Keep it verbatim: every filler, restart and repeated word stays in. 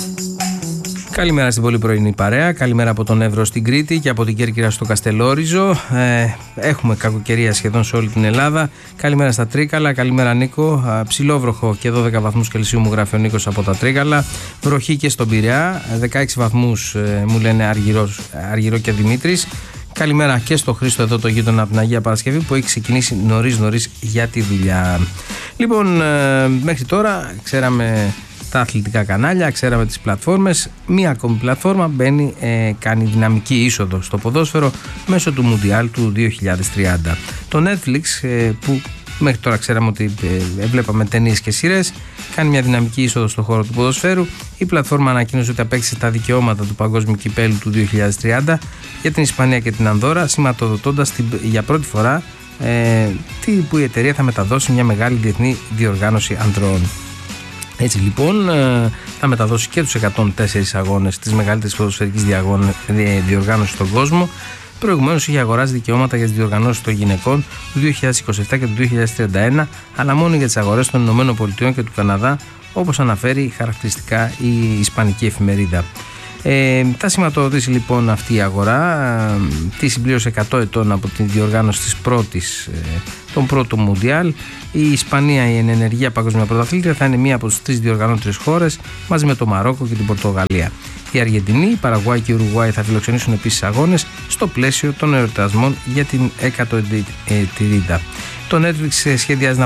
Καλημέρα στην πολύ πρωινή παρέα. Καλημέρα από τον Εύρο στην Κρήτη και από την Κέρκυρα στο Καστελόριζο. Ε, έχουμε κακοκαιρία σχεδόν σε όλη την Ελλάδα. Καλημέρα στα Τρίκαλα. Καλημέρα Νίκο. Ψιλόβροχο και δώδεκα βαθμούς Κελσίου μου γράφει ο Νίκος από τα Τρίκαλα. Βροχή και στον Πειραιά. δεκαέξι βαθμούς ε, μου λένε Αργυρός, Αργυρό και Δημήτρης. Καλημέρα και στο Χρήστο εδώ το γείτονα από την Αγία Παρασκευή που έχει ξεκινήσει νωρίς νωρίς για τη δουλειά. Λοιπόν, ε, μέχρι τώρα ξέραμε τα αθλητικά κανάλια, ξέραμε τις πλατφόρμες. Μία ακόμη πλατφόρμα μπαίνει, ε, κάνει δυναμική είσοδο στο ποδόσφαιρο μέσω του Μουντιάλ του δύο χιλιάδες τριάντα. Το Netflix, ε, που μέχρι τώρα ξέραμε ότι ε, βλέπαμε ταινίες και σειρές, κάνει μια δυναμική είσοδο στο χώρο του ποδοσφαίρου. Η πλατφόρμα ανακοίνωσε ότι απέκτησε τα δικαιώματα του Παγκόσμιου Κυπέλου του δύο χιλιάδες τριάντα για την Ισπανία και την Ανδόρα, σηματοδοτώντας την, για πρώτη φορά ε, τι, που η εταιρεία θα μεταδώσει μια μεγάλη διεθνή διοργάνωση ανδρών. Έτσι λοιπόν θα μεταδώσει και τους εκατόν τέσσερις αγώνες της μεγαλύτερης ποδοσφαιρικής διοργάνωσης στον κόσμο. Προηγουμένως είχε αγοράσει δικαιώματα για τις διοργανώσεις των γυναικών του δύο χιλιάδες είκοσι επτά και του δύο χιλιάδες τριάντα ένα, αλλά μόνο για τις αγορές των Ηνωμένων Πολιτειών και του Καναδά, όπως αναφέρει χαρακτηριστικά η Ισπανική εφημερίδα. Ε, θα σηματοδοτήσει λοιπόν αυτή η αγορά ε, τη συμπλήρωση εκατό ετών από την διοργάνωση της πρώτης, ε, τον πρώτο Μουντιάλ. Η Ισπανία, η εν ενεργεία παγκόσμια πρωταθλήτρια, θα είναι μία από τις τρεις διοργανώτριες χώρες μαζί με το Μαρόκο και την Πορτογαλία. Η Αργεντινή, η Παραγουάη και η Ουρουγουάη θα φιλοξενήσουν επίσης αγώνες στο πλαίσιο των εορτασμών για την εκατοετηρίδα. Το Netflix σχεδιάζει να